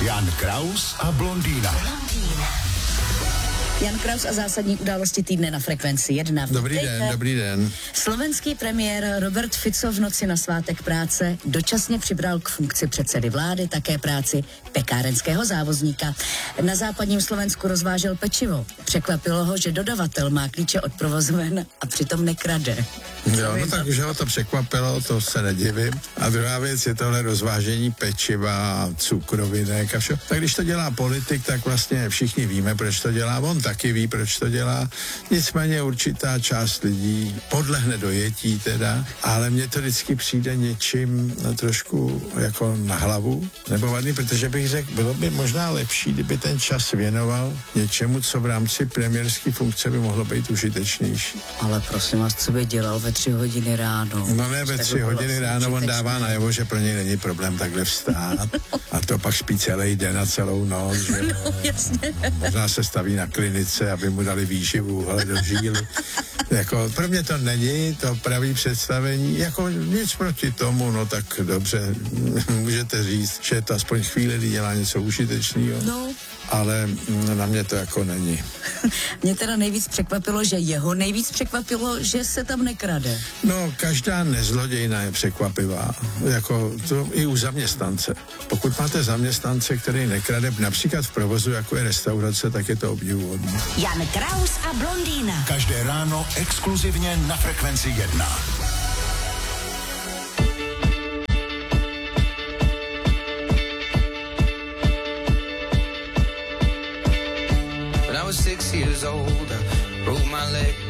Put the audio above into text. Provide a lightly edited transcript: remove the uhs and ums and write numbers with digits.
Jan Kraus a blondýna. Jan Kraus a zásadní události týdne na Frekvenci 1. Dobrý den. Slovenský premiér Robert Fico v noci na svátek práce dočasně přibral k funkci předsedy vlády také práci pekárenského závozníka. Na západním Slovensku rozvážel pečivo. Překvapilo ho, že dodavatel má klíče od provozoven a přitom nekrade. Jo, no tak, že ho to překvapilo, to se nedivím. A druhá věc je tohle rozvážení pečiva, cukrovinek a vše. Tak když to dělá politik, tak vlastně všichni víme, proč to dělá. On taky ví, proč to dělá. Nicméně určitá část lidí podlehne dojetí teda, ale mně to vždycky přijde něčím trošku jako na hlavu, nebo vadný, protože bych řekl, bylo by možná lepší, kdyby ten čas věnoval něčemu, co v rámci premiérské funkce by mohlo být užitečnější. Ale prosím vás, co by dělal ve 3 hodiny ráno? No ne, ve 3 hodiny ráno on dává najevo, že pro něj není problém takhle vstát. A to pak spí celý den a celou noc, že no, jasně. Možná se staví na klinice, aby mu dali výživu, ale do žíly. Jako, pro mě to není to pravý představení, jako nic proti tomu, no tak dobře, můžete říct, že to aspoň chvíli dělá něco užitečného, no. Ale na mě to jako není. Mě teda nejvíc překvapilo, že se tam nekrade. No, každá nezlodějna je překvapivá, jako to i u zaměstnance. Pokud máte zaměstnance, který nekrade, například v provozu, jako je restaurace, tak je to obdivuhodné. Jan Kraus a blondýna. Každé ráno exkluzivně na Frekvenci 1. When I was 6 years old, I broke my leg.